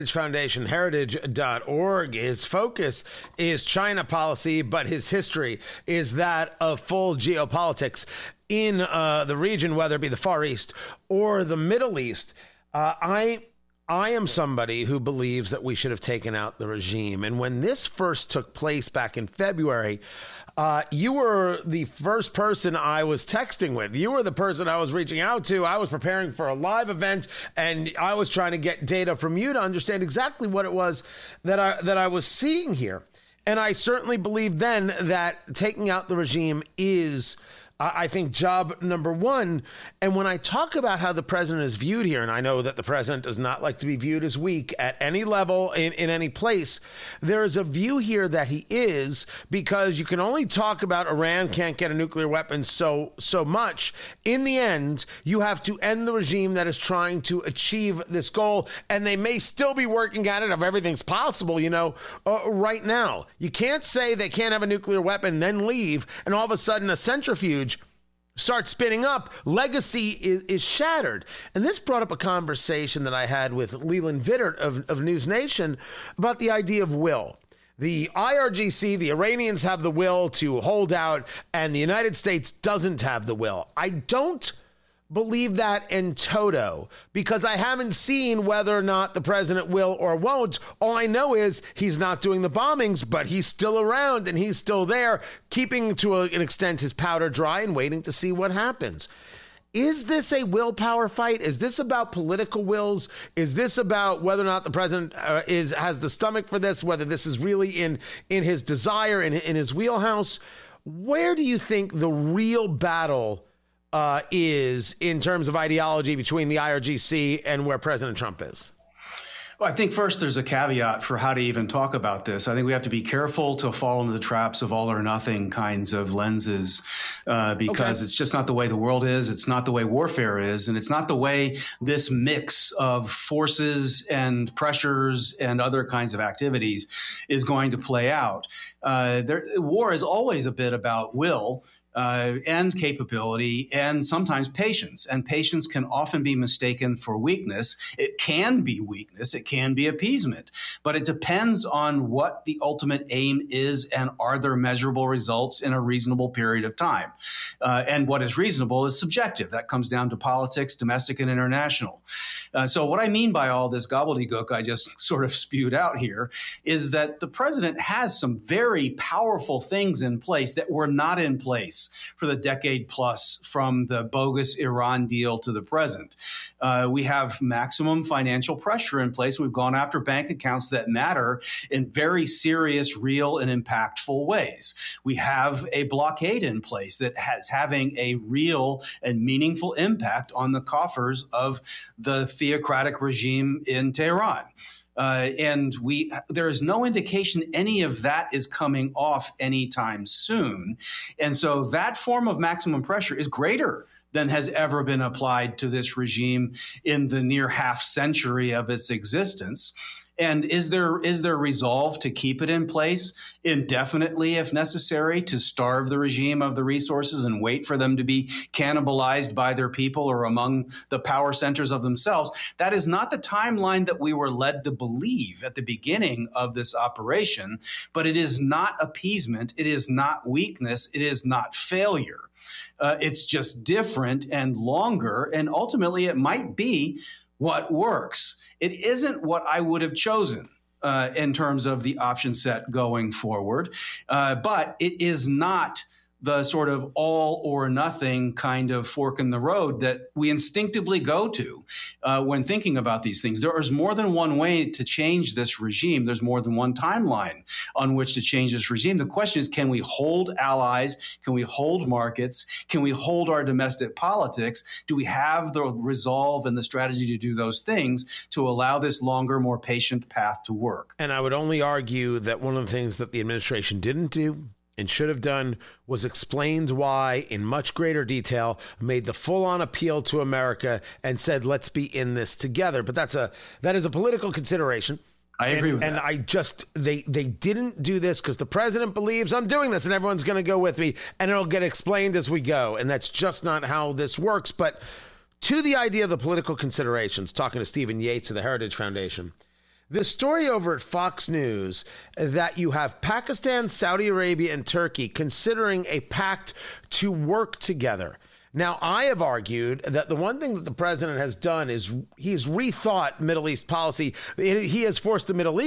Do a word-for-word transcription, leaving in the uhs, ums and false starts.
Foundation, heritage dot org. His focus is China policy, but his history is that of full geopolitics in uh, the region, whether it be the Far East or the Middle East. Uh, I I am somebody who believes that we should have taken out the regime. And when this first took place back in February, Uh, you were the first person I was texting with. You were the person I was reaching out to. I was preparing for a live event, and I was trying to get data from you to understand exactly what it was that I that I was seeing here. And I certainly believe then that taking out the regime is, I think, job number one. And when I talk about how the president is viewed here, and I know that the president does not like to be viewed as weak at any level, in, in any place, there is a view here that he is, because you can only talk about Iran can't get a nuclear weapon so, so much. In the end, you have to end the regime that is trying to achieve this goal. And they may still be working at it if everything's possible, you know, uh, right now. You can't say they can't have a nuclear weapon, then leave, and all of a sudden a centrifuge start spinning up. Legacy is, is shattered. And this brought up a conversation that I had with Leland Vittert of, of News Nation about the idea of will. The I R G C, the Iranians have the will to hold out, and the United States doesn't have the will. I don't believe that in toto, because I haven't seen whether or not the president will or won't. All I know is he's not doing the bombings, but he's still around and he's still there, keeping to a, an extent his powder dry and waiting to see what happens. Is this a willpower fight? Is this about political wills? Is this about whether or not the president uh, is has the stomach for this, whether this is really in, in his desire, in, in his wheelhouse? Where do you think the real battle Uh, is in terms of ideology between the I R G C and where President Trump is? Well, I think first there's a caveat for how to even talk about this. I think we have to be careful to fall into the traps of all or nothing kinds of lenses, uh, because okay. It's just not the way the world is. It's not the way warfare is. And it's not the way this mix of forces and pressures and other kinds of activities is going to play out. Uh, there, war is always a bit about will. Uh, and capability, and sometimes patience. And patience can often be mistaken for weakness. It can be weakness. It can be appeasement. But it depends on what the ultimate aim is, and are there measurable results in a reasonable period of time. Uh, and what is reasonable is subjective. That comes down to politics, domestic and international. Uh, so what I mean by all this gobbledygook I just sort of spewed out here is that the president has some very powerful things in place that were not in place for the decade plus from the bogus Iran deal to the present. Uh, we have maximum financial pressure in place. We've gone after bank accounts that matter in very serious, real, and impactful ways. We have a blockade in place that has having a real and meaningful impact on the coffers of the theocratic regime in Tehran. Uh, and we, there is no indication any of that is coming off anytime soon. And so that form of maximum pressure is greater than has ever been applied to this regime in the near half century of its existence. And is there is there resolve to keep it in place indefinitely, if necessary, to starve the regime of the resources and wait for them to be cannibalized by their people or among the power centers of themselves? That is not the timeline that we were led to believe at the beginning of this operation, but it is not appeasement. It is not weakness. It is not failure. Uh, it's just different and longer, and ultimately it might be what works. It isn't what I would have chosen uh, in terms of the option set going forward, uh, but it is not the sort of all or nothing kind of fork in the road that we instinctively go to uh, when thinking about these things. There is more than one way to change this regime. There's more than one timeline on which to change this regime. The question is, can we hold allies? Can we hold markets? Can we hold our domestic politics? Do we have the resolve and the strategy to do those things to allow this longer, more patient path to work? And I would only argue that one of the things that the administration didn't do and should have done was explained why in much greater detail, made the full-on appeal to America and said, let's be in this together. But that's a that is a political consideration. I agree and, with and that. I just, they, they didn't do this because the president believes I'm doing this and everyone's going to go with me and it'll get explained as we go. And that's just not how this works. But to the idea of the political considerations, talking to Stephen Yates of the Heritage Foundation, The story over at Fox News that you have Pakistan, Saudi Arabia, and Turkey considering a pact to work together. Now, I have argued that the one thing that the president has done is he's rethought Middle East policy. He has forced the Middle East